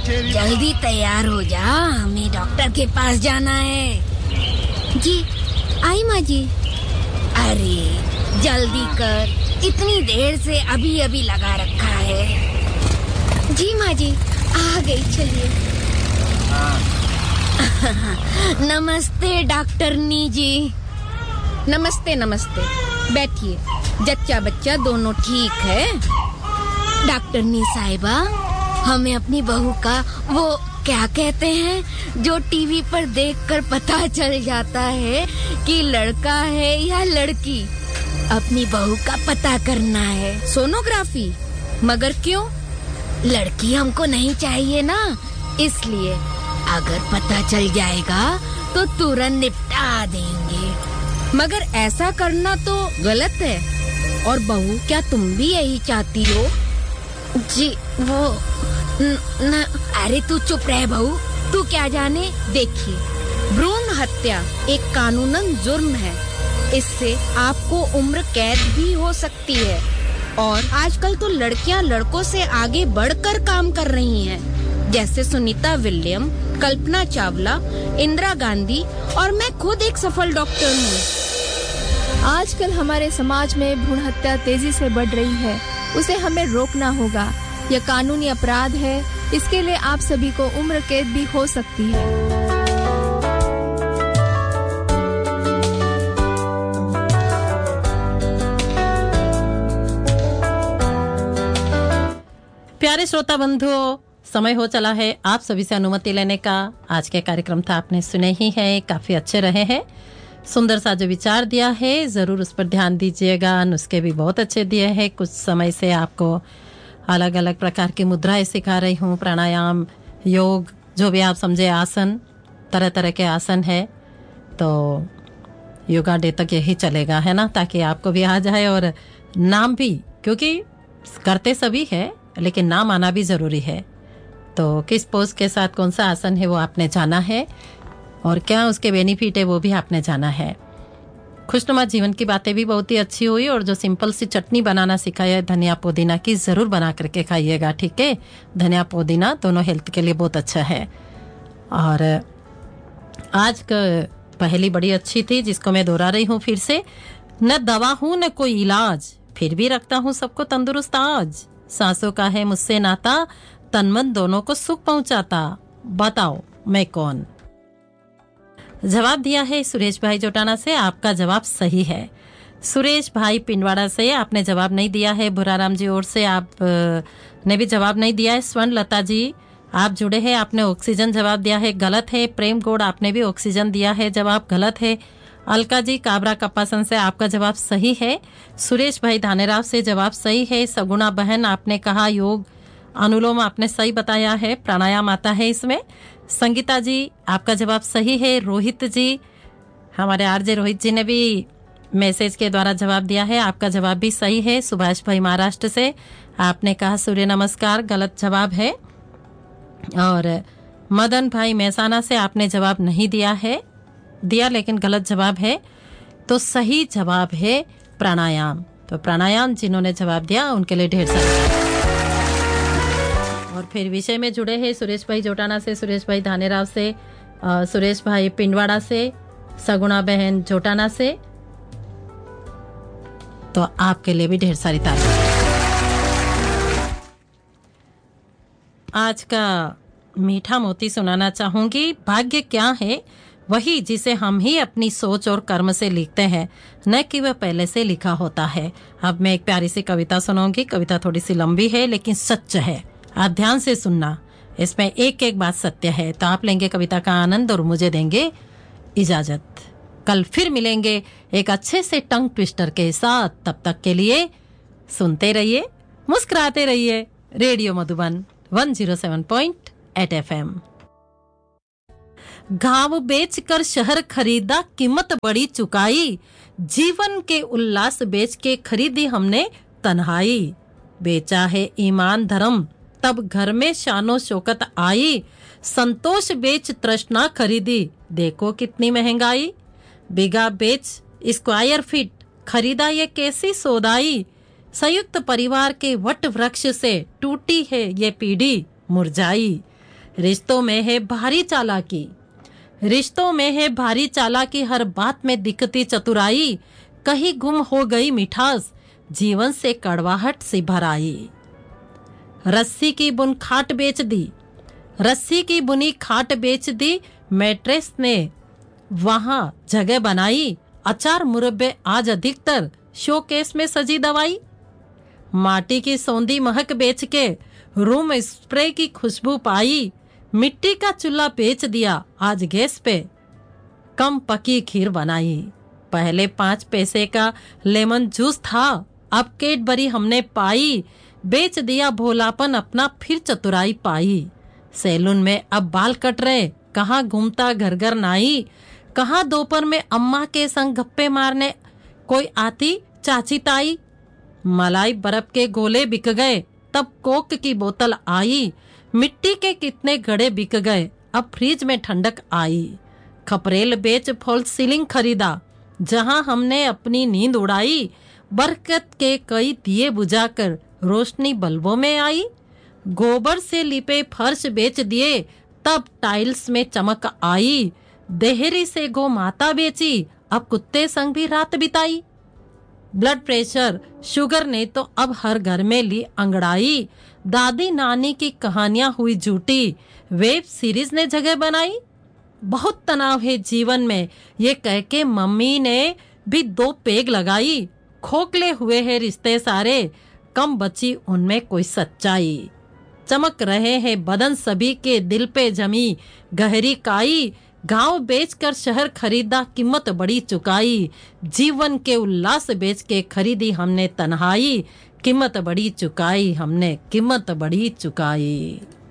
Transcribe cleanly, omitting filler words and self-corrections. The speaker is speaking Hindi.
जल्दी तैयार हो जा, हमें डॉक्टर के पास जाना है। जी आई माँ जी। अरे जल्दी कर, इतनी देर से अभी अभी लगा रखा है। जी माँ जी आ गई, चलिए। नमस्ते डॉक्टरनी जी। नमस्ते नमस्ते, बैठिए। जच्चा बच्चा दोनों ठीक है? डॉक्टरनी साहिबा, हमें अपनी बहू का वो क्या कहते हैं जो टीवी पर देखकर पता चल जाता है कि लड़का है या लड़की, अपनी बहू का पता करना है। सोनोग्राफी? मगर क्यों? लड़की हमको नहीं चाहिए ना, इसलिए अगर पता चल जाएगा तो तुरंत निपटा देंगे। मगर ऐसा करना तो गलत है। और बहू, क्या तुम भी यही चाहती हो? जी वो न, अरे तू चुप रह बहू, तू क्या जाने। देखिए, भ्रूण हत्या एक कानूनन जुर्म है। इससे आपको उम्र कैद भी हो सकती है। और आजकल तो लड़कियां लड़कों से आगे बढ़कर काम कर रही हैं, जैसे सुनीता विलियम, कल्पना चावला, इंदिरा गांधी और मैं खुद एक सफल डॉक्टर हूँ। आजकल हमारे समाज में भ्रूण हत्या तेजी से बढ़ रही है, उसे हमें रोकना होगा। यह कानूनी अपराध है, इसके लिए आप सभी को उम्र कैद भी हो सकती है। प्यारे श्रोता बंधुओं, समय हो चला है आप सभी से अनुमति लेने का। आज के कार्यक्रम था आपने सुने ही है, काफी अच्छे रहे हैं। सुंदर सा जो विचार दिया है जरूर उस पर ध्यान दीजिएगा। नुस्खे भी बहुत अच्छे दिए हैं। कुछ समय से आपको अलग अलग प्रकार की मुद्राएं सिखा रही हूँ, प्राणायाम, योग, जो भी आप समझे, आसन, तरह तरह के आसन है। तो योगा डे तक यही चलेगा, है ना, ताकि आपको भी आ जाए और नाम भी, क्योंकि करते सभी है लेकिन नाम आना भी जरूरी है। तो किस पोज के साथ कौन सा आसन है वो आपने जाना है और क्या उसके बेनिफिट है वो भी आपने जाना है। खुशनुमा जीवन की बातें भी बहुत ही अच्छी हुई और जो सिंपल सी चटनी बनाना सिखाया है धनिया पुदीना की, जरूर बना करके खाइएगा, ठीक है। धनिया पुदीना दोनों हेल्थ के लिए बहुत अच्छा है। और आज का पहली बड़ी अच्छी थी जिसको मैं दोहरा रही हूँ फिर से। न दवा हूँ न कोई इलाज, फिर भी रखता हूँ सबको तंदुरुस्त आज। सांसों का है मुझसे नाता, तन मन दोनों को सुख पहुंचाता, बताओ मैं कौन। जवाब दिया है सुरेश भाई जोटाना से। आपका जवाब सही है। सुरेश भाई पिंडवाड़ा से आपने जवाब नहीं दिया है। भुराराम जी ओर से आप ने भी जवाब नहीं दिया है। स्वर्ण लता जी आप जुड़े हैं, आपने ऑक्सीजन जवाब दिया है, गलत है। प्रेम गौड़ आपने भी ऑक्सीजन दिया है, जवाब गलत है। अलका जी काबरा कपासन से आपका जवाब सही है। सुरेश भाई धानेराव से जवाब सही है। सगुणा बहन आपने कहा योग अनुलोम आपने सही बताया है, प्राणायाम आता है इसमें। संगीता जी आपका जवाब सही है। रोहित जी, हमारे आरजे रोहित जी ने भी मैसेज के द्वारा जवाब दिया है, आपका जवाब भी सही है। सुभाष भाई महाराष्ट्र से आपने कहा सूर्य नमस्कार, गलत जवाब है। और मदन भाई मेहसाना से आपने जवाब नहीं दिया है, दिया लेकिन गलत जवाब है। तो सही जवाब है प्राणायाम। तो प्राणायाम जिन्होंने जवाब दिया उनके लिए ढेर सारा। और फिर विषय में जुड़े हैं सुरेश भाई जोटाना से, सुरेश भाई धानेराव से, सुरेश भाई पिंडवाड़ा से, सगुणा बहन जोटाना से। तो आपके लिए भी ढेर सारी तारीफ। आज का मीठा मोती सुनाना चाहूंगी। भाग्य क्या है? वही जिसे हम ही अपनी सोच और कर्म से लिखते हैं, न कि वह पहले से लिखा होता है। अब मैं एक प्यारी सी कविता सुनाऊंगी। कविता थोड़ी सी लंबी है लेकिन सच है, आप ध्यान से सुनना, इसमें एक एक बात सत्य है। तो आप लेंगे कविता का आनंद और मुझे देंगे इजाजत। कल फिर मिलेंगे एक अच्छे से टंग ट्विस्टर के साथ। तब तक के लिए सुनते रहिए, मुस्कुराते रहिए। Radio Madhuban 107.8 FM। गांव बेचकर शहर खरीदा, कीमत बड़ी चुकाई। जीवन के उल्लास बेच के खरीदी हमने तन्हाई। बेचा है ईमान धर्म, तब घर में शानो शौकत आई। संतोष बेच तृष्णा खरीदी, देखो कितनी महंगाई। बीघा बेच स्क्वायर फीट, खरीदा ये कैसी सौदाई। संयुक्त परिवार के वट वृक्ष से टूटी है ये पीढ़ी मुरझाई। रिश्तों में है भारी चालाकी, रिश्तों में है भारी चालाकी, हर बात में दिखती चतुराई, कहीं गुम हो गई मिठास, जीवन से कड़वाहट सी भराई। रस्सी की बुन खाट बेच दी, रस्सी की बुनी खाट बेच दी, मैट्रेस ने वहां जगह बनाई, अचार मुरब्बे आज अधिकतर शोकेस में सजी दवाई। माटी की सौंधी महक बेच के रूम स्प्रे की खुशबू पाई, मिट्टी का चूल्हा बेच दिया आज गैस पे कम पकी खीर बनाई। पहले 5 पैसे का लेमन जूस था, अब कैडबरी हमने पाई, बेच दिया भोलापन अपना फिर चतुराई पाई। सैलून में अब बाल कट रहे, कहाँ घूमता घर घर नाई, कहाँ दोपहर में अम्मा के संग गप्पे मारने कोई आती चाची ताई। मलाई बर्फ के गोले बिक गए, तब कोक की बोतल आई, मिट्टी के कितने घड़े बिक गए, अब फ्रिज में ठंडक आई। खपरेल बेच फॉल्स सीलिंग खरीदा, जहां हमने अपनी नींद उड़ाई, बरकत के कई दिए बुझाकर रोशनी बल्बों में आई। गोबर से लिपे फर्श बेच दिए, तब टाइल्स में चमक आई, देहरी से गो माता बेची, अब कुत्ते संग भी रात बिताई। ब्लड प्रेशर शुगर ने तो अब हर घर में ली अंगड़ाई, दादी नानी की कहानियां हुई झूठी, वेब सीरीज ने जगह बनाई। बहुत तनाव है जीवन में, ये कह के मम्मी ने भी 2 पेग लगाई, खोखले हुए हैं रिश्ते सारे, कम बची उनमें कोई सच्चाई। चमक रहे हैं बदन सभी के, दिल पे जमी गहरी काई, गांव बेचकर शहर खरीदा, कीमत बड़ी चुकाई, जीवन के उल्लास बेच के खरीदी हमने तन्हाई, कीमत बड़ी चुकाई हमने, कीमत बड़ी चुकाई।